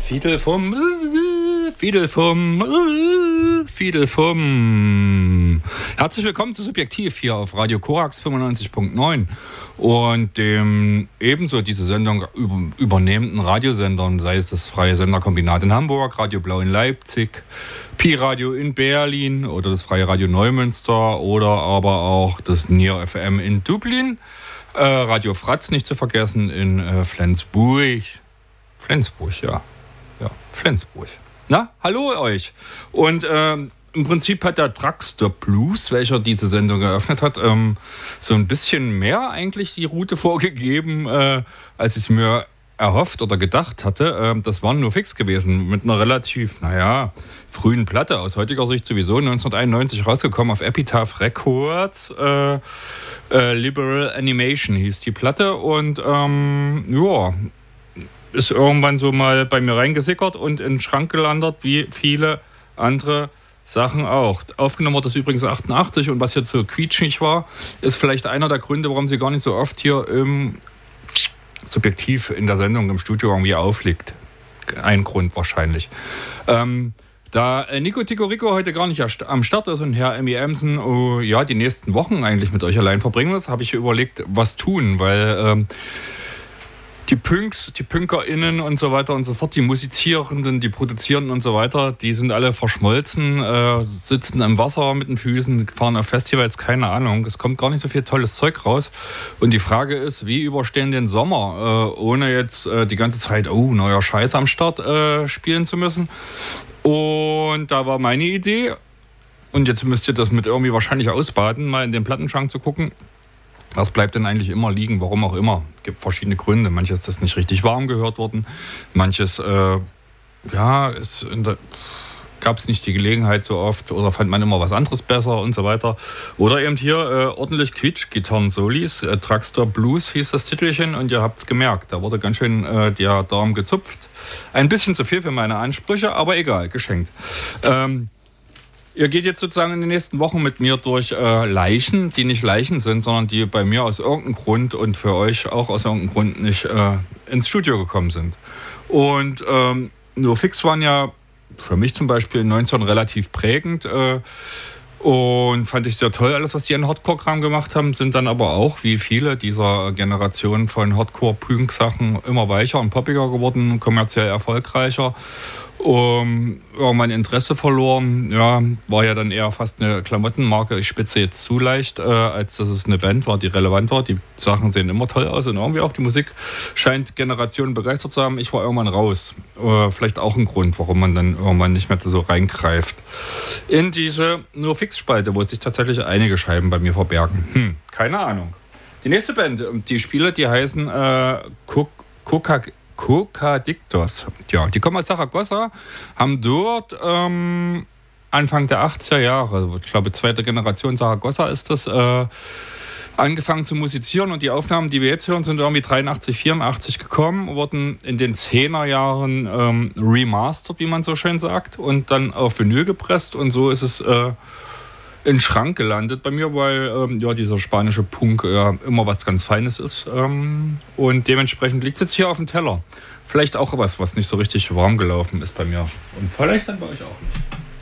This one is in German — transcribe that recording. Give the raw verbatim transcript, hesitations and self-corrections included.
Fiedel vom, Fiedel vom, Fiedel vom. Herzlich willkommen zu Subjektiv hier auf Radio Korax fünfundneunzig Komma neun und dem ebenso diese Sendung über, übernehmenden Radiosendern, sei es das Freie Senderkombinat in Hamburg, Radio Blau in Leipzig, Pi-Radio in Berlin oder das Freie Radio Neumünster oder aber auch das Nier F M in Dublin, äh, Radio Fratz nicht zu vergessen in äh, Flensburg. Flensburg, ja. Ja, Flensburg. Na, hallo euch. Und ähm, im Prinzip hat der Dragster Blues, welcher diese Sendung eröffnet hat, ähm, so ein bisschen mehr eigentlich die Route vorgegeben, äh, als ich es mir erhofft oder gedacht hatte. Ähm, das war nur fix gewesen mit einer relativ, naja, frühen Platte. Aus heutiger Sicht sowieso neunzehnhunderteinundneunzig rausgekommen auf Epitaph Records. Äh, äh, Liberal Animation hieß die Platte und ähm, ja, ist irgendwann so mal bei mir reingesickert und in den Schrank gelandet, wie viele andere Sachen auch. Aufgenommen wurde das übrigens achtundachtzig und was jetzt so quietschig war, ist vielleicht einer der Gründe, warum sie gar nicht so oft hier im Subjektiv in der Sendung im Studio irgendwie aufliegt. Ein Grund wahrscheinlich. Ähm, da Nico Tico Rico heute gar nicht am Start ist und Herr Emmy Emsen oh, ja, die nächsten Wochen eigentlich mit euch allein verbringen muss, habe ich überlegt, was tun, weil ähm, die Punks, die PunkerInnen und so weiter und so fort, die Musizierenden, die Produzierenden und so weiter, die sind alle verschmolzen, äh, sitzen im Wasser mit den Füßen, fahren auf Festivals, keine Ahnung. Es kommt gar nicht so viel tolles Zeug raus. Und die Frage ist, wie überstehen den Sommer, äh, ohne jetzt äh, die ganze Zeit, oh, neuer Scheiß am Start äh, spielen zu müssen. Und da war meine Idee, und jetzt müsst ihr das mit irgendwie wahrscheinlich ausbaden, mal in den Plattenschrank zu gucken. Was bleibt denn eigentlich immer liegen? Warum auch immer? Es gibt verschiedene Gründe. Manches ist nicht richtig warm gehört worden. Manches, äh, ja, gab es nicht die Gelegenheit so oft oder fand man immer was anderes besser und so weiter. Oder eben hier äh, ordentlich Quietsch-Gitarren-Solis. Äh, Dragster Blues hieß das Titelchen und ihr habt es gemerkt. Da wurde ganz schön äh, der Darm gezupft. Ein bisschen zu viel für meine Ansprüche, aber egal, geschenkt. Ähm, Ihr geht jetzt sozusagen in den nächsten Wochen mit mir durch äh, Leichen, die nicht Leichen sind, sondern die bei mir aus irgendeinem Grund und für euch auch aus irgendeinem Grund nicht äh, ins Studio gekommen sind. Und ähm, nur fix waren ja für mich zum Beispiel neunzehn relativ prägend äh, und fand ich sehr toll, alles was die an Hardcore-Kram gemacht haben, sind dann aber auch, wie viele dieser Generation von Hardcore-Punk-Sachen, immer weicher und poppiger geworden, kommerziell erfolgreicher. Um, irgendwann Interesse verloren, ja, war ja dann eher fast eine Klamottenmarke, ich spitze jetzt zu leicht, äh, als dass es eine Band war, die relevant war. Die Sachen sehen immer toll aus und irgendwie auch die Musik scheint Generationen begeistert zu haben. Ich war irgendwann raus. Äh, vielleicht auch ein Grund, warum man dann irgendwann nicht mehr so reingreift. In diese nur Fixspalte, wo sich tatsächlich einige Scheiben bei mir verbergen. Hm, keine Ahnung. Die nächste Band, die Spiele, die heißen äh, Coca Kokadiktos. Ja, die kommen aus Saragossa, haben dort ähm, Anfang der achtziger Jahre, ich glaube zweite Generation Saragossa ist das, äh, angefangen zu musizieren und die Aufnahmen, die wir jetzt hören, sind irgendwie dreiundachtzig, vierundachtzig gekommen, wurden in den zehner Jahren ähm, remastered, wie man so schön sagt, und dann auf Vinyl gepresst und so ist es äh, in den Schrank gelandet bei mir, weil ähm, ja, dieser spanische Punk ja, immer was ganz Feines ist. Ähm, und dementsprechend liegt es jetzt hier auf dem Teller. Vielleicht auch was, was nicht so richtig warm gelaufen ist bei mir. Und vielleicht dann bei euch auch nicht.